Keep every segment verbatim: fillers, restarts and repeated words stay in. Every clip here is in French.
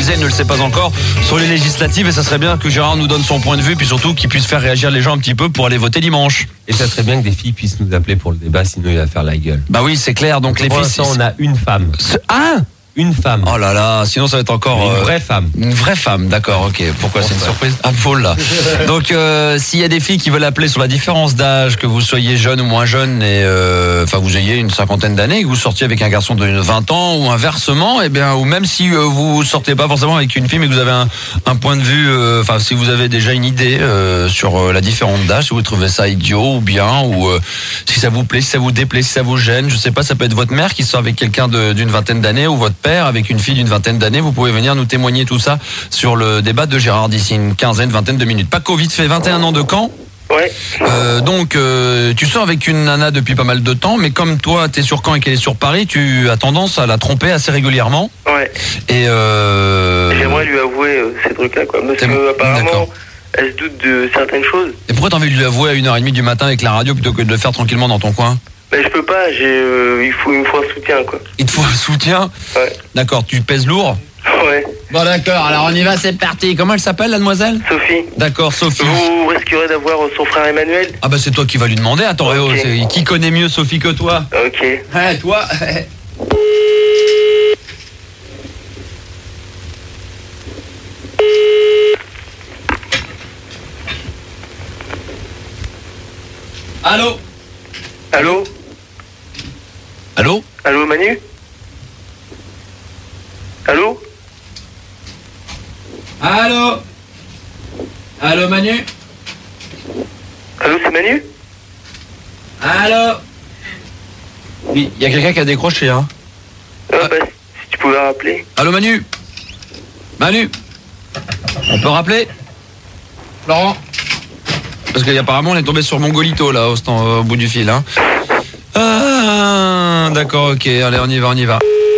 Élysée ne le sait pas encore sur les législatives et ça serait bien que Gérard nous donne son point de vue puis surtout qu'il puisse faire réagir les gens un petit peu pour aller voter dimanche. Et ça serait bien que des filles puissent nous appeler pour le débat, sinon il va faire la gueule. Bah oui, c'est clair. Donc pour les filles, l'instant, on a une femme. Ah, une femme. Oh là là, sinon ça va être encore une euh, vraie femme. Une vraie femme, d'accord, ok. Pourquoi c'est une surprise? Ah, Paul là. Donc euh, s'il y a des filles qui veulent appeler sur la différence d'âge, que vous soyez jeune ou moins jeune, et euh, enfin vous ayez une cinquantaine d'années, que vous sortiez avec un garçon de vingt ans ou inversement, et bien ou même si euh, vous sortez pas forcément avec une fille, mais que vous avez un, un point de vue, enfin euh, si vous avez déjà une idée euh, sur euh, la différence d'âge, si vous trouvez ça idiot ou bien, ou euh, si ça vous plaît, si ça vous déplaît, si ça vous gêne, je sais pas, ça peut être votre mère qui sort avec quelqu'un de, d'une vingtaine d'années ou votre père avec une fille d'une vingtaine d'années, vous pouvez venir nous témoigner tout ça sur le débat de Gérard d'ici une quinzaine, vingtaine de minutes. Paco, vite fait, vingt et un ans de Caen. Ouais. Euh, donc, euh, tu sors avec une nana depuis pas mal de temps, mais comme toi, t'es sur Caen et qu'elle est sur Paris, tu as tendance à la tromper assez régulièrement. Ouais. Et euh... j'aimerais lui avouer euh, ces trucs-là, quoi. Parce que apparemment, elle se doute de certaines choses. Et pourquoi t'as envie de lui avouer à une heure trente du matin avec la radio plutôt que de le faire tranquillement dans ton coin? Ben je peux pas, j'ai, euh, il, faut, il me faut un soutien, quoi. Il te faut un soutien? Ouais. D'accord, tu pèses lourd? Ouais. Bon d'accord, alors on y va, c'est parti. Comment elle s'appelle, la demoiselle? Sophie. D'accord, Sophie. Vous risquerez d'avoir son frère Emmanuel? Ah bah c'est toi qui vas lui demander. Attends, okay. Réo, qui connaît mieux Sophie que toi? Ok. Ouais, toi. Allô? Allô? Allô? Allô, Manu? Allô? Allô? Allô, Manu? Allô, c'est Manu? Allô? Oui, il y a quelqu'un qui a décroché, hein? Ah, bah, si tu pouvais rappeler. Allô, Manu? Manu? On peut rappeler? Laurent? Parce qu'apparemment, on est tombé sur Mongolito, là, au, stand, au bout du fil, hein. Ah, d'accord, ok, allez, on y va, on y va.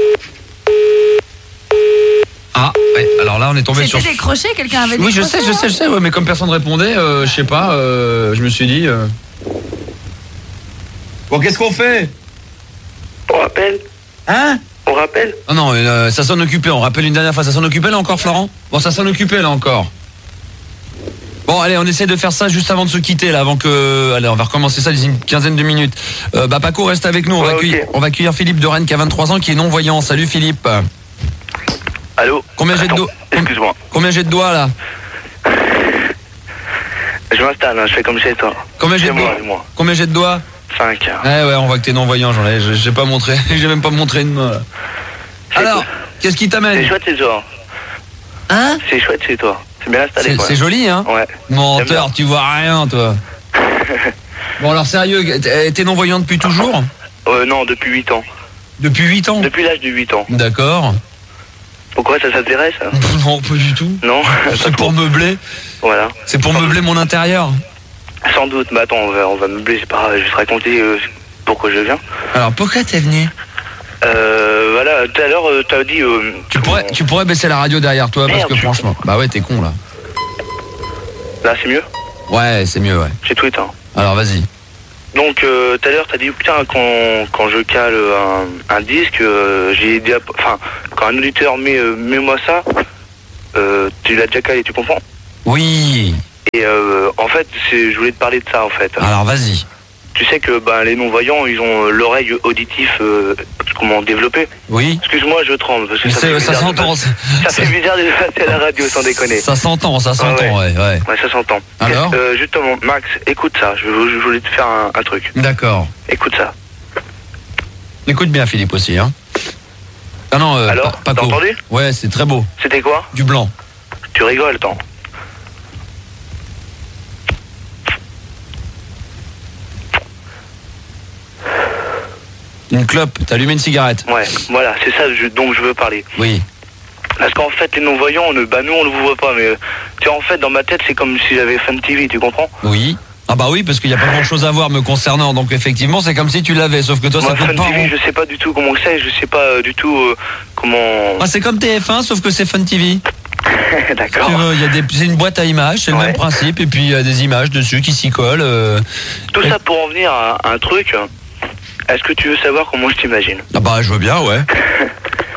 Ah, ouais, alors là, on est tombé C'était sur... C'était décroché, quelqu'un avait décroché? Oui, je sais, je sais, je sais, ouais, mais comme personne répondait, euh, je sais pas, euh, je me suis dit... Euh... Bon, qu'est-ce qu'on fait? On rappelle? Hein? On rappelle? Ah non, euh, ça s'en occupait, on rappelle une dernière fois, ça s'en occupait là encore, Florent? Bon, ça s'en occupait là encore. Bon, allez, on essaie de faire ça juste avant de se quitter, là, avant que... Allez, on va recommencer ça d'ici une quinzaine de minutes. Euh, bah, Paco, reste avec nous, on, ouais, va accueillir, okay. on va accueillir Philippe de Rennes qui a vingt-trois ans, qui est non-voyant. Salut, Philippe. Allô? Combien j'ai de doigts? Excuse-moi. Combien j'ai de doigts, là? Je m'installe, hein, je fais comme chez toi. Combien j'ai de doigts? Combien j'ai de doigts? cinq. Eh ouais, on voit que t'es non-voyant, j'en ai, j'ai pas montré, j'ai même pas montré une main, là. Alors, qu'est-ce qui t'amène? C'est chouette chez toi. Hein? C'est chouette chez toi. C'est bien installé, quoi. C'est joli, hein? Ouais. Menteur, tu vois rien, toi. Bon, alors, sérieux, t'es non-voyant depuis toujours? Euh, non, depuis huit ans. Depuis huit ans? Depuis l'âge de huit ans. D'accord. Pourquoi, ça s'intéresse? Non, pas du tout. Non? C'est pour meubler. Voilà. C'est pour meubler mon intérieur. Sans doute, mais attends, on va, on va meubler, c'est pas, je vais te raconter euh, pourquoi je viens. Alors, pourquoi t'es venu? Euh, voilà, tout à l'heure, euh, t'as dit... Euh, tu, pourrais, tu pourrais baisser la radio derrière toi, merde, parce que franchement... Bah ouais, t'es con, là. Là, c'est mieux? Ouais, c'est mieux, ouais. J'ai tout éteint. Alors, vas-y. Donc, euh, tout à l'heure, t'as dit, putain, quand, quand je cale un, un disque, euh, j'ai dit... Enfin, quand un auditeur met, euh, mets-moi ça, euh, tu l'as déjà calé, tu comprends? Oui. Et euh, en fait, je voulais te parler de ça, en fait. Alors, vas-y. Tu sais que ben, les non-voyants, ils ont l'oreille auditive, euh, comment, développée. Oui. Excuse-moi, je tremble. Parce que ça, ça s'entend. Ça, ça fait bizarre de passer à la radio, sans déconner. Ça s'entend, ça s'entend, ah ouais. ouais, ouais. Ouais, ça s'entend. Alors euh, justement, Max, écoute ça. Je, je voulais te faire un, un truc. D'accord. Écoute ça. Écoute bien, Philippe, aussi, hein. Ah non, euh, alors, t'as entendu? Ouais, c'est très beau. C'était quoi? Du blanc. Tu rigoles, attends. Une clope, t'as allumé une cigarette. Ouais, voilà, c'est ça dont je veux parler. Oui. Parce qu'en fait, les non-voyants, on, bah, nous, on ne vous voit pas, mais tu vois, en fait, dans ma tête, c'est comme si j'avais Fun T V, tu comprends? Oui. Ah bah oui, parce qu'il n'y a pas grand-chose à voir me concernant, donc effectivement, c'est comme si tu l'avais, sauf que toi, moi, ça compte Fun pas. T V, je sais pas du tout comment c'est, je sais pas euh, du tout euh, comment... Ah, c'est comme T F un, sauf que c'est Fun T V. D'accord. Il y a des, c'est une boîte à images, c'est ouais. le même principe, et puis il y a des images dessus qui s'y collent. Euh... Tout et... ça pour en venir à, à un truc. Est-ce que tu veux savoir comment je t'imagine? Ah bah je veux bien, ouais.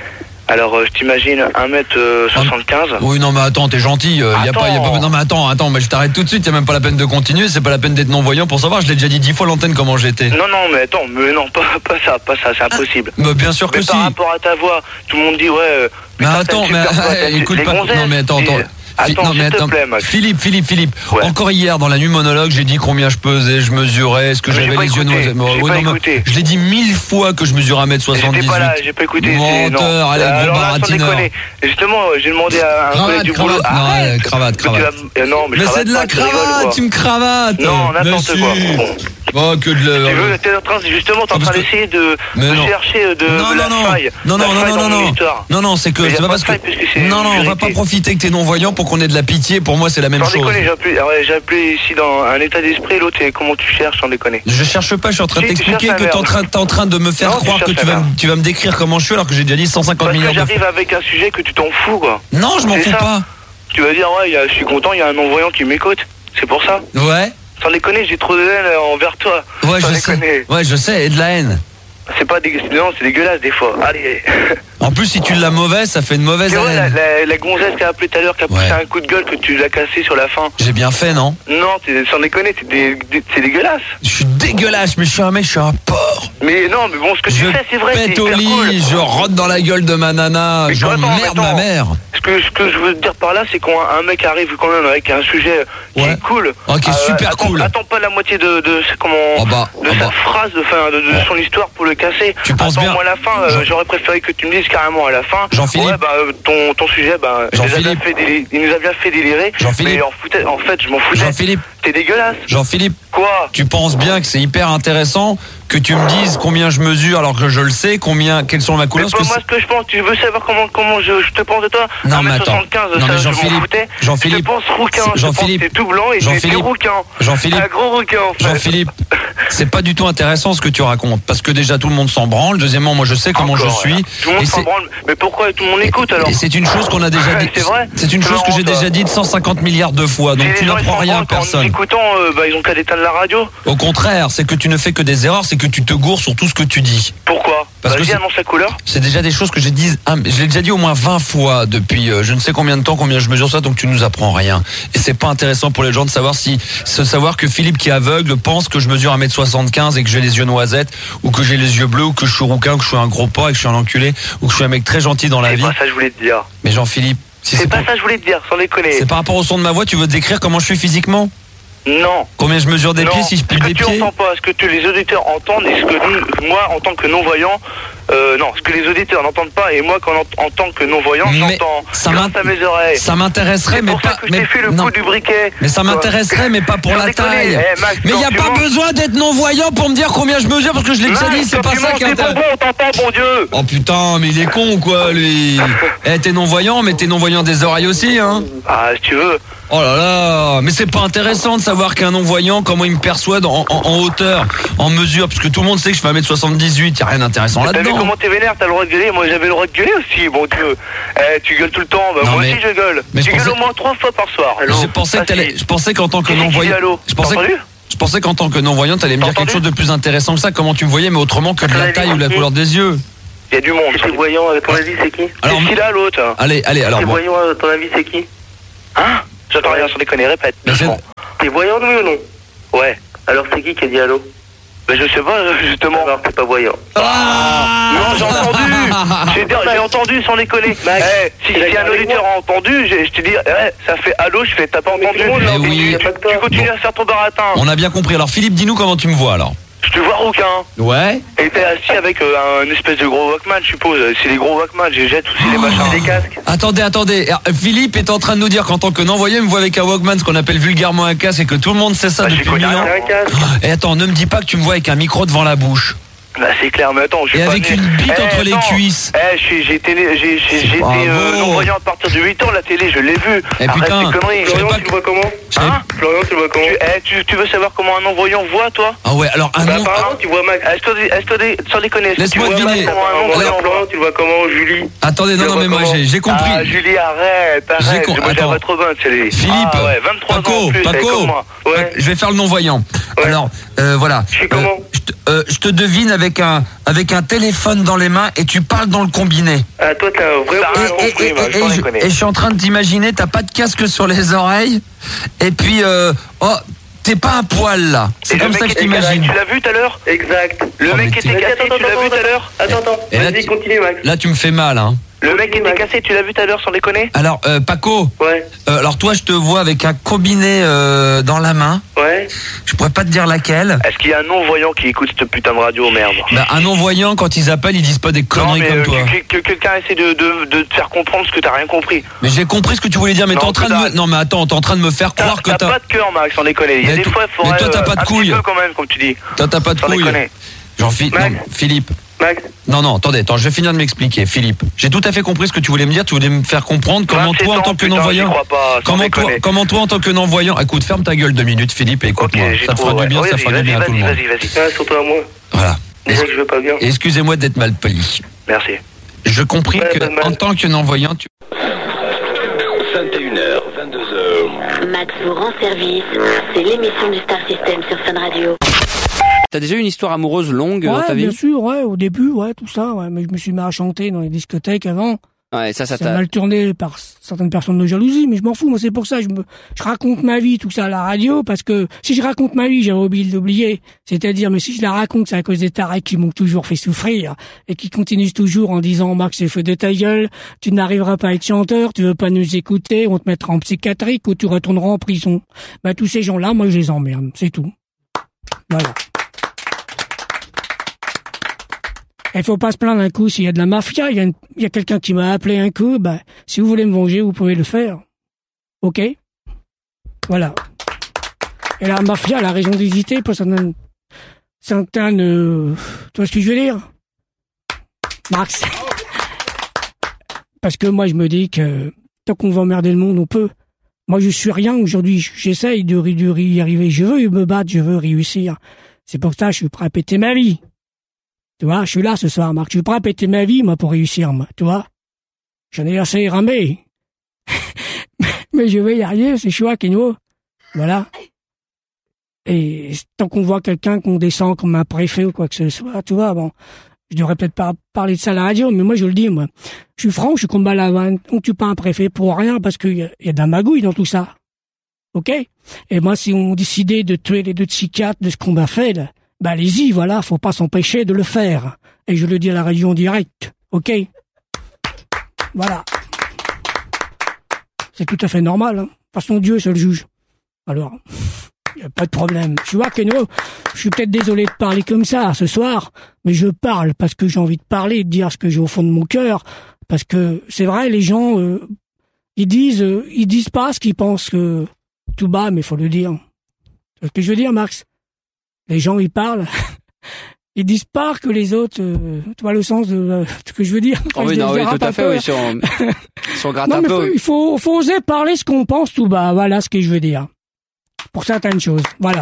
Alors, euh, je t'imagine un mètre soixante-quinze. Oui, non, mais attends, t'es gentil. Euh, y a pas, y a pas, non, mais attends, attends, mais je t'arrête tout de suite. Y a même pas la peine de continuer. C'est pas la peine d'être non-voyant pour savoir. Je l'ai déjà dit dix fois à l'antenne comment j'étais. Non, non, mais attends, mais non, pas, pas ça, pas ça, c'est impossible. Ah, bah, bien sûr mais que par si. rapport à ta voix, tout le monde dit, ouais. Euh, mais attends, mais euh, écoute pas. Non, mais attends, attends. Attends, non, mais s'il te attends. plaît, Max. Philippe, Philippe, Philippe. Ouais. Encore hier, dans la nuit monologue, j'ai dit combien je pesais, je mesurais, est-ce que mais j'avais les yeux noirs. Oui, non, je l'ai dit mille fois que je mesure un mètre soixante-dix-huit. J'étais pas là, j'ai pas écouté. Menteur, allez, gros baratineur. Justement, j'ai demandé à un cravate, collègue du cravate, boulot. Non, allez, cravate, cravate. Vas... Non, mais, mais c'est de la cravate, tu me cravates. Non, n'importe quoi. Oh, que de la... Tu veux, t'es en train, justement, t'es en train d'essayer de, de chercher de, non, de la non, faille. Non, non, non, non, non, non, non, non, c'est que c'est pas parce que. Non, non, on va pas profiter que t'es non-voyant pour qu'on ait de la pitié. Pour moi, c'est la même chose. Sans déconner, j'ai appelé, j'ai appelé ici dans un état d'esprit. L'autre, comment tu cherches, sans déconner? Je cherche pas, je suis en train de t'expliquer que t'es en train, t'es en train de me faire croire que tu vas, tu vas me décrire comment je suis alors que j'ai déjà dit cent cinquante millions de fois. J'arrive avec un sujet que tu t'en fous, quoi. Non, je m'en fous pas. Tu vas dire, ouais, je suis content, il y a un non-voyant qui m'écoute. C'est pour ça. Ouais. Sans déconner, j'ai trop de haine envers toi. Ouais, je sais. Ouais, je sais, et de la haine. C'est pas dégueulasse, non, c'est dégueulasse des fois. Allez. En plus, si tu l'as mauvaise, ça fait une mauvaise haine. La, la, la gonzesse qui a appelé tout à l'heure, qui a poussé ouais. un coup de gueule, que tu l'as cassé sur la fin. J'ai bien fait, non? Non, sans déconner, c'est dé, dé, dégueulasse. Je suis dégueulasse, mais je suis un mec, je suis un porc. Mais non, mais bon, ce que je tu fais, c'est vrai, c'est pète au lit, cool. je rote dans la gueule de ma nana, j'emmerde ma mère. Ce que, ce que je veux te dire par là, c'est quand un mec arrive quand même avec un sujet qui ouais. est cool. Ok, euh, super attends, cool. Attends pas la moitié de, de, comment, oh bah, de oh sa bah. phrase, de, fin, de, de oh. son histoire pour le casser. Tu penses attends, bien moi à la fin, euh, j'aurais préféré que tu me dises carrément à la fin. Jean-Philippe. Ouais, bah, ton, ton sujet, bah, il nous, a bien fait délirer, il nous a bien fait délirer. Jean-Philippe. Mais en, foutais, en fait, je m'en foutais. Jean-Philippe. T'es dégueulasse. Jean-Philippe. Quoi? Tu penses bien que c'est hyper intéressant que tu me dises combien je mesure alors que je le sais, combien, quelles sont ma couleur. Mais moi, ce que je pense, tu veux savoir comment, comment je, je te pense de toi? Non, mais attends. Non, mais Jean-Philippe. Jean-Philippe. Je te pense rouquin. Jean-Philippe. T'es tout blanc et t'es rouquin. Jean-Philippe. Un gros rouquin, en fait. Jean-Philippe. C'est pas du tout intéressant ce que tu racontes. Parce que déjà, tout le monde s'en branle. Deuxièmement, moi, je sais comment Encore, je suis. Là. Tout le monde s'en branle. Mais pourquoi tout le monde écoute alors? Et c'est une chose qu'on a déjà dit. C'est vrai. C'est une chose que j'ai déjà dit de cent cinquante milliards de fois. Donc tu n'apprends rien à personne. En écoutant, euh, bah, ils ont qu'à éteindre la radio. Au contraire, c'est que tu ne fais que des erreurs, c'est que tu te gourres sur tout ce que tu dis. Pourquoi? Parce bah, que annonce la couleur. C'est déjà des choses que j'ai dit, je l'ai déjà dit au moins vingt fois depuis euh, je ne sais combien de temps, combien je mesure ça, donc tu nous apprends rien. Et c'est pas intéressant pour les gens de savoir si, se savoir que Philippe qui est aveugle pense que je mesure un mètre soixante-quinze et que j'ai les yeux noisettes, ou que j'ai les yeux bleus, ou que je suis rouquin, que je suis un gros porc et que je suis un enculé, ou que je suis un mec très gentil dans la vie. C'est pas ça que je voulais te dire. Mais Jean-Philippe, si c'est pas ça que je voulais te dire, sans déconner. C'est par rapport au son de ma voix, tu veux décrire comment je suis physiquement? Non. Combien je mesure des non. pieds si je plie des pieds? Ce que tu entends pas, ce que tu, les auditeurs entendent et ce que nous, moi en tant que non-voyant, euh, non, ce que les auditeurs n'entendent pas et moi quand, en, en tant que non-voyant, j'entends grâce à mes oreilles. Ça m'intéresserait, mais pas... pas... C'est pour ça que je t'ai fait le non. coup du briquet. Mais ça m'intéresserait, mais pas pour la taille. Eh, Max, mais il n'y a pas manges... besoin d'être non-voyant pour me dire combien je mesure, parce que je l'ai déjà dit, c'est pas ça qui est intéressant. On t'entend, mon Dieu. Oh putain, mais il est con ou quoi, lui? Eh, t'es non-voyant, mais t'es non-voyant des oreilles aussi, hein? Ah, si tu veux. Oh là là, mais c'est pas intéressant de savoir qu'un non-voyant, comment il me perçoit en, en, en hauteur, en mesure, parce que tout le monde sait que je fais un mètre soixante-dix-huit, y a rien d'intéressant là-dedans. T'as vu comment t'es vénère, t'as le droit de gueuler, moi j'avais le droit de gueuler aussi, bon Dieu. Eh, tu gueules tout le temps, bah, non, moi mais, aussi je gueule. Mais tu je gueules pensais... au moins trois fois par soir. Je pensais, que je pensais qu'en tant que non-voyant... Je pensais que... Je pensais qu'en tant que non-voyant, t'allais me dire quelque chose de plus intéressant que ça, comment tu me voyais, mais autrement que de la taille ou la couleur des yeux. Il y a du monde. C'est voyant, à ton avis, c'est qui? C'est qui là, l'autre? Allez, allez, alors... C'est voyant, à ton avis, c'est qui? Hein? J'entends rien sur les conneries, répète. T'es voyant, oui ou non? Ouais. Alors c'est qui qui a dit allô? Ben je sais pas, justement. Alors t'es pas voyant. Ah non, j'ai entendu. J'ai, j'ai entendu sans déconner. Max, hey, si, si un auditeur a entendu, je, je te dis, hey, ça fait allô, je fais, t'as pas entendu? Mais oui. Tu, tu continues bon. à faire ton baratin. On a bien compris. Alors Philippe, dis-nous comment tu me vois alors. Je te vois rouquin. Ouais. Et t'es assis avec euh, un espèce de gros Walkman, je suppose. C'est les gros Walkman, je jette aussi oh. les machins, des casques. Attendez, attendez. Philippe est en train de nous dire qu'en tant que non-voyant, il me voit avec un Walkman, ce qu'on appelle vulgairement un casque, et que tout le monde sait ça bah, depuis mille ans. Et attends, ne me dis pas que tu me vois avec un micro devant la bouche. Bah c'est clair, mais attends, je suis Et pas avec né. une bite eh, entre non. les cuisses. Eh, j'ai été j'ai, j'ai, j'ai euh, non-voyant à partir de huit ans, la télé, je l'ai vu. Eh putain, Arrête tes conneries. Florian, pas... tu le vois comment? Hein? Florian, tu le vois comment? Tu, eh, tu, tu veux savoir comment un non-voyant voit, toi? Ah ouais, alors un bah, non... Pardon, tu vois Max. Est-ce que, est-ce que, sans déconner, laisse-moi deviner. Florian, tu le vois comment, Julie? Attendez, non, non, mais moi, j'ai, j'ai compris. Ah, Julie, arrête, arrête. Com... Moi, j'aimerais trop bien, c'est Philippe, ah, ouais, vingt-trois Paco, ans en plus, Paco, ouais. je vais faire le non-voyant. Ouais. Alors, euh, voilà. Je suis comment? Euh, euh, je te devine avec un avec un téléphone dans les mains et tu parles dans le combiné. Ah, toi, t'as vraiment Et, compris, et, moi, et, je et, t'en je, déconne. et je suis en train de t'imaginer, t'as pas de casque sur les oreilles, et puis euh, oh, t'es pas un poil là. C'est Et comme le ça mec que je qui était t'imagine. cassé, tu l'as vu tout à l'heure? Exact. Le Oh, mec mais qui t'es- était cassé, Attends, tu l'as attends, vu tout à attends, l'heure? Attends, attends. Et là, Vas-y, tu- continue, Max. Là, tu me fais mal, hein. Le mec qui était cassé, tu l'as vu tout à l'heure sans déconner? Alors, euh, Paco, Ouais, euh, alors toi, je te vois avec un combiné euh, dans la main. ouais. Je pourrais pas te dire laquelle. Est-ce qu'il y a un non-voyant qui écoute cette putain de radio, merde? Bah, un non-voyant, quand ils appellent, ils disent pas des Non, conneries mais comme euh, toi. que, que- que quelqu'un essaie de, de, de te faire comprendre ce que t'as rien compris. Mais j'ai compris ce que tu voulais dire, mais Non, t'es en train de que me... dalle. Non, mais attends, t'es en train de me faire T'as croire que t'as t'as... pas de cœur, Max, sans déconner. Il y a Mais des toi- fois, il faudrait mais toi, t'as euh, pas de un petit couilles. peu quand même, comme tu dis. Toi, t'as pas de Sans couilles. déconner. Jean-Philippe, Max. non, Philippe. Max, Non, non, attendez, attends, je vais finir de m'expliquer, Philippe. J'ai tout à fait compris ce que tu voulais me dire. Tu voulais me faire comprendre comment vingt-sept toi, en ans, tant que putain, non-voyant... j'y crois pas, sans Comment toi, déconner. comment toi, en tant que non-voyant... Écoute, ferme ta gueule deux minutes, Philippe, et Ok, écoute-moi. j'ai Ça te trop, fera du ouais. bien, Ouais, ça vas-y, fera du bien à tout le vas-y, monde. vas-y, vas-y. ah, surtout à moi. Voilà. Déjà que je vais pas bien. Excusez-moi d'être mal poli. Merci. Je compris Ouais, que, pas de mal. en tant que non-voyant, tu... vingt et une heures, vingt-deux heures. Max vous rend service. C'est l'émission du Star System sur Fun Radio. T'as déjà eu une histoire amoureuse longue dans Ouais, ta vie? bien sûr, ouais, au début, ouais, tout ça, ouais, mais je me suis mis à chanter dans les discothèques avant. Ouais, ça, ça Ça t'a... a mal tourné par certaines personnes de jalousie, mais je m'en fous, moi c'est pour ça, je me, je raconte ma vie, tout ça à la radio, parce que si je raconte ma vie, j'avais oublié de l'oublier. C'est-à-dire, mais si je la raconte, c'est à cause des tarés qui m'ont toujours fait souffrir, et qui continuent toujours en disant, Max, c'est feu de ta gueule, tu n'arriveras pas à être chanteur, tu veux pas nous écouter, on te mettra en psychiatrique, ou tu retourneras en prison. Bah, tous ces gens-là, moi je les emmerde, c'est tout. Voilà. Il faut pas se plaindre un coup s'il y a de la mafia. Il y a, une- il y a quelqu'un qui m'a appelé un coup. Ben, si vous voulez me venger, vous pouvez le faire. Ok. Voilà. Et la mafia, elle a raison d'hésiter pour certaines, certaines, euh, tu vois ce que je veux dire, Max? Parce que moi, je me dis que tant qu'on va emmerder le monde, on peut. Moi, je suis rien aujourd'hui. J'essaye de, de y arriver. Je veux me battre. Je veux réussir. C'est pour ça que je suis prêt à péter ma vie. Tu vois, je suis là ce soir, Marc. Je suis prêt à péter ma vie, moi, pour réussir, moi. Tu vois? J'en ai assez ramé. Mais je vais y arriver, c'est choix, Kenwo. Voilà. Et tant qu'on voit quelqu'un qu'on descend comme un préfet ou quoi que ce soit, tu vois, bon, je devrais peut-être pas parler de ça à la radio, mais moi, je le dis, moi. Je suis franc, je suis comme Balavane. On tue pas un préfet pour rien, parce qu'il y a, il y a de la magouille dans tout ça. OK? Et moi, si on décidait de tuer les deux psychiatres de ce qu'on m'a fait, là, ben allez-y, voilà, faut pas s'empêcher de le faire. Et je le dis à la radio en direct, ok? Voilà. C'est tout à fait normal, hein. De toute façon, Dieu, c'est le juge. Alors, y a pas de problème. Tu vois, Keno, je suis peut-être désolé de parler comme ça ce soir, mais je parle parce que j'ai envie de parler, de dire ce que j'ai au fond de mon cœur, parce que c'est vrai, les gens, euh, ils disent, euh, ils disent pas ce qu'ils pensent que tout bas, mais faut le dire. C'est ce que je veux dire, Max? Les gens, ils parlent, ils disent pas que les autres, euh, tu vois le sens de euh, ce que je veux dire. Oh oui, Je non, oui, dérape tout à un fait, peu. oui, si on, si on gratte Non, un mais peu. faut- il faut, faut oser parler ce qu'on pense tout bas. Voilà ce que je veux dire. Pour certaines choses. Voilà.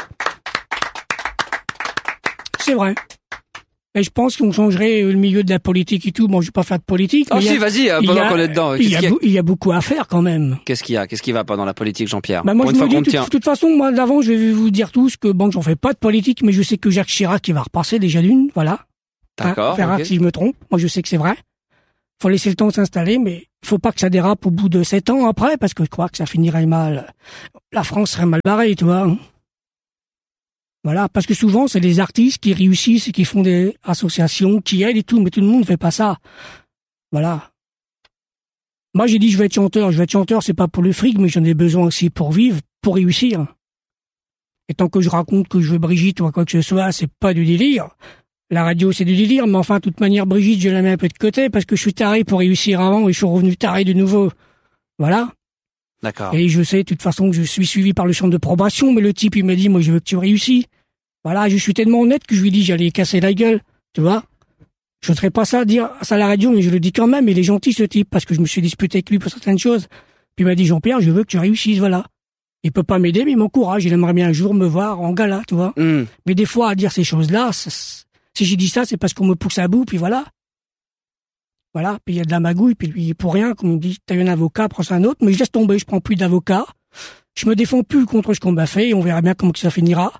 C'est vrai. Et je pense qu'on changerait le milieu de la politique et tout. Bon, je vais pas faire de politique. Oh mais il y a- si, vas-y, euh, il y pendant a- qu'on est dedans. Il y, Qu'est-ce a, qu'il y a, beau- il y a beaucoup à faire quand même. qu'est-ce qu'il y a Qu'est-ce qui va pas dans la politique, Jean-Pierre? Bah moi Pour je une me fois dis, qu'on de tient. toute, toute façon, moi d'avant, je vais vous dire tous que bon, j'en fais pas de politique, mais je sais que Jacques Chirac il va repasser déjà d'une, voilà. D'accord, Hein, on verra ok. si je me trompe. Moi je sais que c'est vrai. Faut laisser le temps de s'installer, mais faut pas que ça dérape au bout de sept ans après, parce que je crois que ça finirait mal. La France serait mal barrée, tu vois. Voilà, parce que souvent c'est les artistes qui réussissent et qui font des associations, qui aident et tout, mais tout le monde ne fait pas ça. Voilà. Moi j'ai dit je vais être chanteur, je vais être chanteur, c'est pas pour le fric, mais j'en ai besoin aussi pour vivre, pour réussir. Et tant que je raconte que je veux Brigitte ou quoi que ce soit, c'est pas du délire. La radio c'est du délire, mais enfin de toute manière Brigitte je la mets un peu de côté parce que je suis taré pour réussir avant et je suis revenu taré de nouveau. Voilà. D'accord. Et je sais, de toute façon, que je suis suivi par le centre de probation, mais le type, il m'a dit, moi, je veux que tu réussis. Voilà, je suis tellement honnête que je lui dis, j'allais casser la gueule, tu vois. Je ne serais pas ça dire ça à la radio, mais je le dis quand même, il est gentil, ce type, parce que je me suis disputé avec lui pour certaines choses. Puis il m'a dit, Jean-Pierre, je veux que tu réussisses, voilà. Il peut pas m'aider, mais il m'encourage, il aimerait bien un jour me voir en gala, tu vois. Hum. Mais des fois, à dire ces choses-là, ça- si j'ai dit ça, c'est parce qu'on me pousse à bout, puis voilà. Voilà, puis il y a de la magouille, puis lui, pour rien, comme on dit, t'as eu un avocat, prends un autre, mais je laisse tomber, je prends plus d'avocat. Je me défends plus contre ce qu'on m'a fait, et on verra bien comment que ça finira.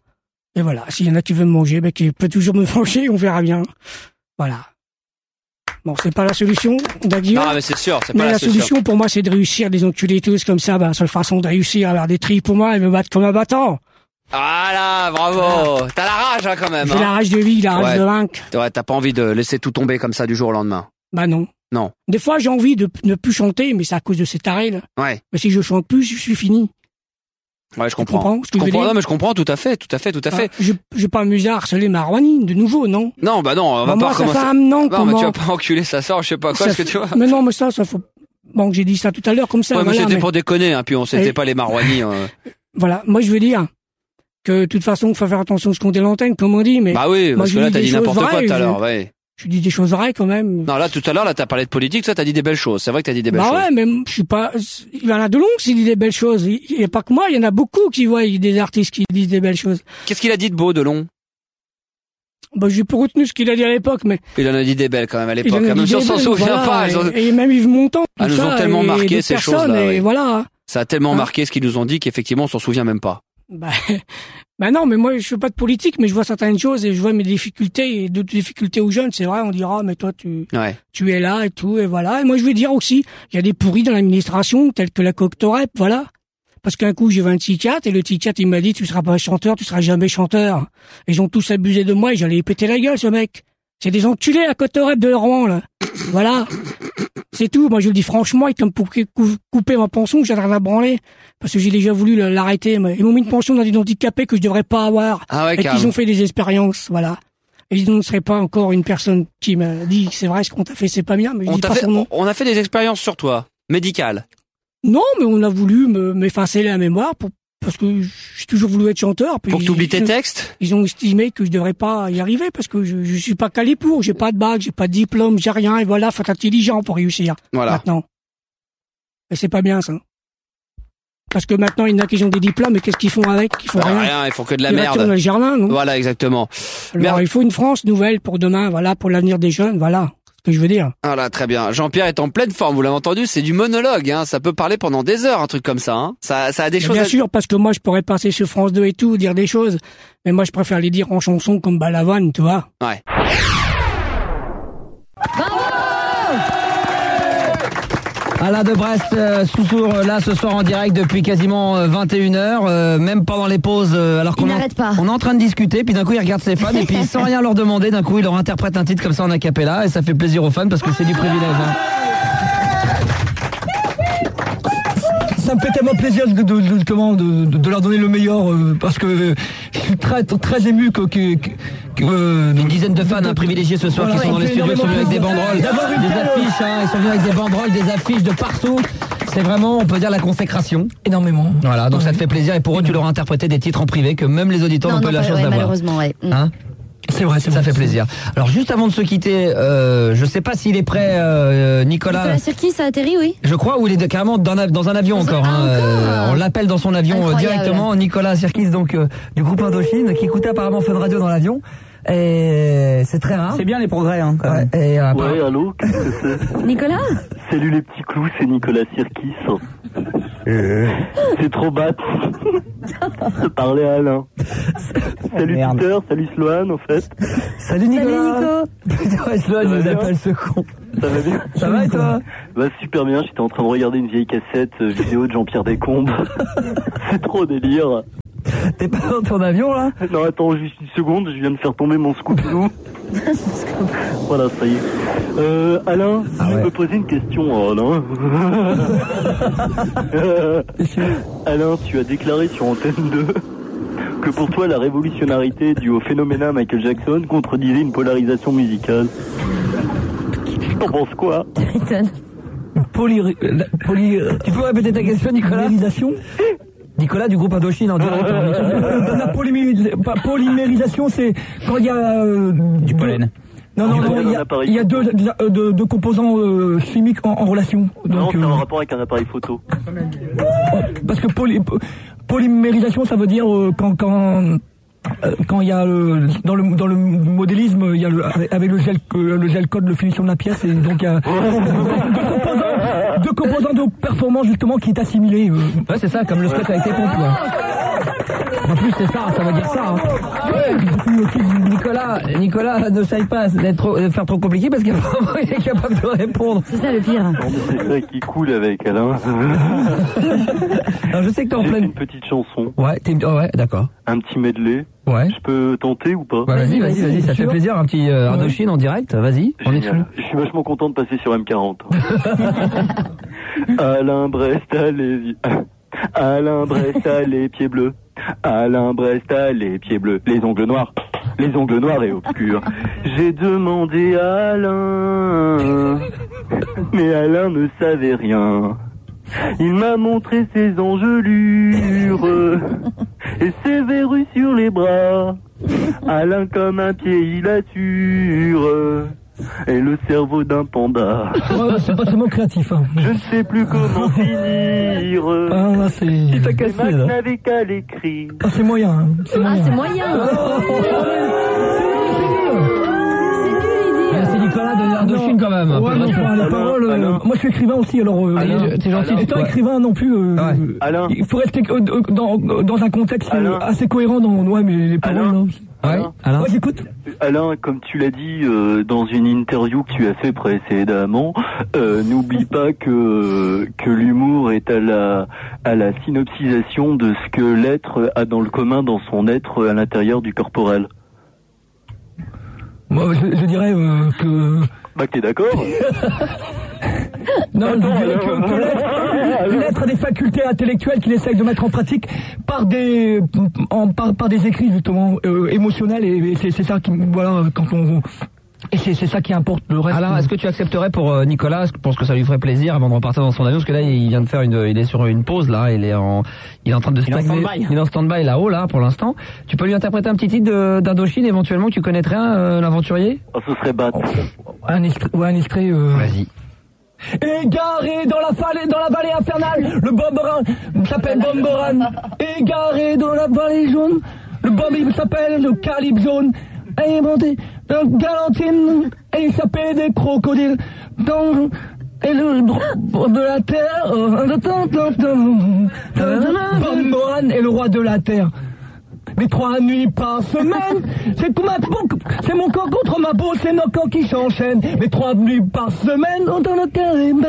Et voilà, s'il y en a qui veulent me manger, ben, qui peut toujours me manger, on verra bien. Voilà. Bon, c'est pas la solution, Daguillon. Non, mais c'est sûr, c'est pas Mais la, la solution. solution pour moi, c'est de réussir des enculés tous comme ça. Ben, la seule façon de réussir à avoir des tris pour moi et me battre comme un battant. Voilà, bravo. T'as la rage, hein, quand même. J'ai Hein. la rage de vie, la rage Ouais. de vaincre. Ouais, t'as pas envie de laisser tout tomber comme ça du jour au lendemain. Bah non. Non. Des fois, j'ai envie de ne plus chanter, mais c'est à cause de ces tarés, là. Ouais. Mais si je chante plus, je suis fini. Ouais, je comprends. comprends ce que je je veux comprends. dire Non, mais je comprends tout à fait, tout à fait, tout à fait. Ah, je, je vais pas m'amuser à harceler ma Rouani, de nouveau, non? Non, bah non, on va Bah, pas moi, sa recommencer. femme, non, Non, comment? mais tu vas pas enculer sa sœur, je sais pas quoi, Ça est-ce que fait- tu vois. Mais non, mais ça, ça faut... Bon, j'ai dit ça tout à l'heure, comme ça, Ouais, mais voilà. c'était mais- pour déconner, hein, puis on s'était Et- pas les marouanis. euh. Voilà. Moi, je veux dire que, de toute façon, il faut faire attention à ce qu'on dit à l'antenne, comme on dit, mais Bah oui, moi, parce je que là, dis t'as des dit choses n'importe quoi vraies, tout à je- l'heure, ouais. je dis des choses vraies, quand même. Non, là, tout à l'heure, là, t'as parlé de politique, ça, t'as dit des belles choses. C'est vrai que t'as dit des belles Bah choses. ouais, mais je suis pas, il y en a de longs qui disent des belles choses. Il y a pas que moi, il y en a beaucoup qui voient des artistes qui disent des belles choses. Qu'est-ce qu'il a dit de beau, Delon? Bah, j'ai pas retenu ce qu'il a dit à l'époque, mais Il en a dit des belles quand même à il l'époque. en a Même dit si on des s'en belles, souvient voilà, pas. elles ont- et, et même Yves Montand, tout Elles nous ont ça, tellement et marqué, d'autres ces personnes, choses-là, et ouais. voilà. Ça a tellement Hein marqué ce qu'ils nous ont dit qu'effectivement, on s'en souvient même pas. Bah, bah non, mais moi, je fais pas de politique, mais je vois certaines choses et je vois mes difficultés et d'autres difficultés aux jeunes. C'est vrai, on dira, mais toi, tu, Ouais. tu es là et tout, et voilà. Et moi, je veux dire aussi, il y a des pourris dans l'administration, tels que la Coctorep, voilà. Parce qu'un coup, j'ai vu un psychiatre, et le psychiatre, il m'a dit, tu seras pas chanteur, tu seras jamais chanteur. Et ils ont tous abusé de moi, et j'allais y péter la gueule, ce mec. C'est des enculés, la Coctorep de Rouen, là. Voilà. C'est tout. Moi, je le dis franchement, ils comme pour cou- couper ma pension, j'ai rien à branler. Parce que j'ai déjà voulu l'arrêter, mais ils m'ont mis une pension dans des handicapés que je devrais pas avoir. Ah ouais, Et qu'ils carrément. ont fait des expériences, voilà. Et je ne serais pas encore une personne qui m'a dit, c'est vrai, ce qu'on t'a fait, c'est pas bien, mais je On dis t'a pas fait, son nom. on a fait des expériences sur toi, médicales. Non, mais on a voulu me- m'effacer la mémoire pour, parce que j'ai toujours voulu être chanteur. Puis Pour que tu oublies tes ils- textes. Ils ont estimé que je devrais pas y arriver parce que je, je suis pas calé pour, j'ai pas de bac, j'ai pas de diplôme, j'ai rien, et voilà, faut être intelligent pour réussir. Voilà. Maintenant. Et c'est pas bien, ça. Parce que maintenant, il y en a qui ont des diplômes, et qu'est-ce qu'ils font avec? Ils font Bah, rien. rien, ils font que de la Ils retournent dans merde. le jardin, non? Voilà, exactement. Alors, Merde. il faut une France nouvelle pour demain, voilà, pour l'avenir des jeunes, voilà. Ce que je veux dire. Voilà, très bien. Jean-Pierre est en pleine forme, vous l'avez entendu, c'est du monologue, hein. Ça peut parler pendant des heures, un truc comme ça, hein. Ça, ça a des Mais choses bien à... sûr, parce que moi, je pourrais passer sur France deux et tout, dire des choses. Mais moi, je préfère les dire en chanson comme Balavoine, tu vois. Ouais. Alain de Brest, euh, Soussour, euh, là ce soir en direct depuis quasiment euh, vingt et une heures, euh, même pendant les pauses, euh, alors qu'on Il est en- n'arrête pas. on est en train de discuter, puis d'un coup il regarde ses fans et puis sans rien leur demander, d'un coup il leur interprète un titre comme ça en a cappella et ça fait plaisir aux fans parce que c'est du privilège. Hein. Ça me fait tellement plaisir de, de, de, comment, de, de, de leur donner le meilleur euh, parce que euh, je suis très très ému que, que, que, que, euh, Une dizaine de fans hein, privilégiés ce soir Voilà, qui sont dans ça les fait studios, qui sont venus avec des énormément banderoles, d'avoir eu des tel- affiches, hein, ils sont venus avec des banderoles, des affiches de partout. C'est vraiment, on peut dire, la consécration. énormément. Voilà, donc ça te fait plaisir et pour eux tu leur as interprété des titres en privé que même les auditeurs n'ont pas eu la pas- chance ouais, d'avoir. malheureusement, ouais. Mm. Hein? C'est vrai, c'est Ça vrai. fait plaisir. Alors juste avant de se quitter, euh, je sais pas s'il est prêt, euh, Nicolas. Nicolas Sirkis, ça atterrit, oui. Je crois, ou il est carrément dans, un- dans un avion encore. Ah, hein. encore Euh, on l'appelle dans son avion euh, Incroyable. directement. Nicolas Sirkis, donc euh, du groupe Indochine, qui écoutait apparemment Fun Radio dans l'avion. Et c'est très rare. C'est bien les progrès, hein, quand même. Ouais, et, euh, Ouais, allô, qu'est-ce que c'est? Nicolas Salut les petits clous, c'est Nicolas Sirkis. C'est trop bête. Parler à Alain. Salut Merde. Peter, salut Sloan en fait. Salut Nicolas. Salut Nico. Putain, je dois Ça va nous bien appelle ce con. Ça va bien? Ça va et toi? Bah super bien, j'étais en train de regarder une vieille cassette euh, vidéo de Jean-Pierre Descombes. C'est trop délire. T'es pas dans ton avion là? Non attends, juste une seconde, je viens de faire tomber mon scoop-nous. Voilà, ça y est. Euh, Alain, Ah je ouais. me poser une question, Alain. Euh, Alain, tu as déclaré sur Antenne deux que pour toi la révolutionarité due au phénoménal Michael Jackson contredisait une polarisation musicale. T'en penses quoi? Poly, euh, poly, euh, Tu peux répéter ta question, Nicolas? polymérisation. Nicolas du groupe Indochine en direct. Euh, La polyméris- pas- polymérisation, c'est quand il y a euh, Du pollen. Non, non, Du non, pollen il y dans a, l'appareil il y a deux, photo. deux, deux- deux composants euh, chimiques en, en relation. Non, Donc, c'est euh, en rapport avec un appareil photo. parce que poly, po- polymérisation, ça veut dire euh, quand quand euh, quand il y a euh, dans le dans le modélisme, il y a le avec, avec le gel euh, le gel code, le finition de la pièce, et donc il y a deux composants, deux composants de performance justement qui est assimilé. euh. Ouais, c'est ça, comme le sketch avec tes pompes. Ouais. En plus, c'est ça, ça veut dire ça. Hein. Nicolas, Nicolas ne savait pas d'être trop, de faire trop compliqué parce qu'il est capable de répondre. C'est ça le pire. Non, mais c'est ça qui coule avec Alain. Alors, je sais que t'es en pleine... une petite chanson. Ouais, t'es... oh, ouais, d'accord. Un petit medley. Ouais. Je peux tenter ou pas? Ouais, vas-y, vas-y, vas-y, ça fait plaisir, un petit euh, Indochine en direct, vas-y, on est dessus. Je suis vachement content de passer sur M quarante. Alain Brest a les Alain Brest a les pieds bleus. Alain Brest a les pieds bleus. Les ongles noirs. Les ongles noirs et obscurs. J'ai demandé à Alain, mais Alain ne savait rien. Il m'a montré ses engelures et ses verrues sur les bras. Alain comme un pied il assure et le cerveau d'un panda. Ouais, c'est pas tellement créatif. Hein. Je ne sais plus comment finir. Ah, là, c'est... Il t'a cassé, là. N'avait qu'à l'écrire. Ah, c'est moyen. Hein. C'est ah, moyen. c'est moyen. C'est Nicolas de l'Indochine quand même. Ouais, non, les paroles, euh, moi je suis écrivain aussi, alors euh, Allez, t'es gentil. Étant écrivain non plus, euh, ouais. Alain. Il faut rester euh, dans, dans un contexte euh, assez cohérent dans ouais, mais les paroles. Alain. Non. Ouais, Alain. Ouais, j'écoute. Alain, comme tu l'as dit euh, dans une interview que tu as fait précédemment, euh, n'oublie pas que que l'humour est à la à la synopsisation de ce que l'être a dans le commun dans son être à l'intérieur du corporel. Moi, je, je dirais euh, que... Bah, t'es d'accord? Non, je dirais que, que l'être, l'être a des facultés intellectuelles qu'il essaye de mettre en pratique par des, en, par, par des écrits justement euh, émotionnels et, et c'est, c'est ça qui, voilà, quand on... Et c'est, c'est ça qui importe, le reste. Alors, est-ce que tu accepterais pour euh, Nicolas, je pense que ça lui ferait plaisir avant de repartir dans son avion, parce que là, il vient de faire une, il est sur une pause, là, il est en, il est en train de stagner. Il est en stand-by là-haut, là, pour l'instant. Tu peux lui interpréter un petit titre de, d'Indochine, éventuellement, que tu connaîtrais, euh, l'aventurier? Oh, ce serait bat. Un extrait, ouais, un extrait, euh... Vas-y. Égaré dans la vallée, dans la vallée infernale, le bomberan s'appelle Bomberan. Égaré dans la vallée jaune, le bombe il s'appelle le calibre jaune. Et monté de galantine, et il s'appelle des crocodiles. Dans, et le droit de la terre, Bomberan est le roi de la terre. Mais trois nuits par semaine, c'est tout ma, c'est mon camp contre ma peau, c'est nos camps qui s'enchaînent. Mais trois nuits par semaine, on dans le carême.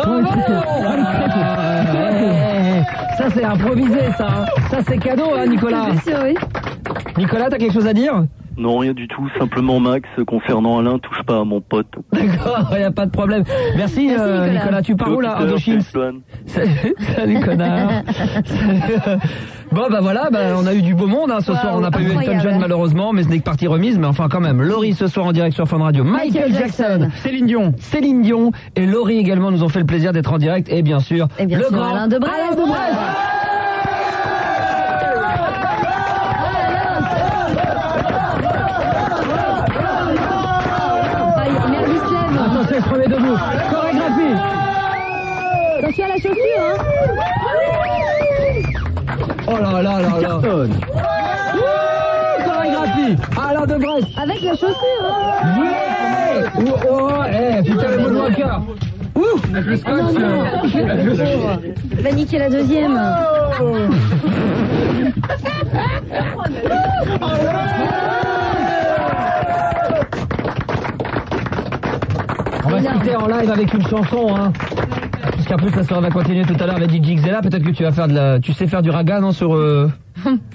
Ça c'est improvisé, ça. Ça c'est cadeau, hein, Nicolas. C'est sûr, oui. Nicolas, t'as quelque chose à dire? Non, rien du tout. Simplement, Max, concernant Alain, touche pas à mon pote. D'accord, y a pas de problème. Merci, Merci euh, Nicolas. Nicolas. Tu pars où là, Indochine? Salut, salut connard. Bon bah voilà, bah, on a eu du beau monde hein, ce wow, soir. On n'a pas eu Elton John malheureusement, mais ce n'est que partie remise. Mais enfin quand même, Laurie ce soir en direct sur Fun Radio. Michael, Michael Jackson, Jackson, Céline Dion, Céline Dion et Laurie également nous ont fait le plaisir d'être en direct. Et bien sûr, et bien le sûr, grand Alain de Brest. Alain de Brest. Attention, je remets debout. Chorégraphie. Attention à la chaussure, hein. Oh là là là là. Chorégraphie. Alain de Brest. Avec la chaussure, hein. Yeah. Oh, oh, eh, putain, le mot de cœur. Ouh, avec le scotch. Oh, non, non. Il va niquer la deuxième. Oh. On va se quitter en live avec une chanson, hein. Puisqu'en plus la soirée va continuer tout à l'heure avec D J Xela. Peut-être que tu vas faire de la, tu sais faire du raga, non, sur, euh...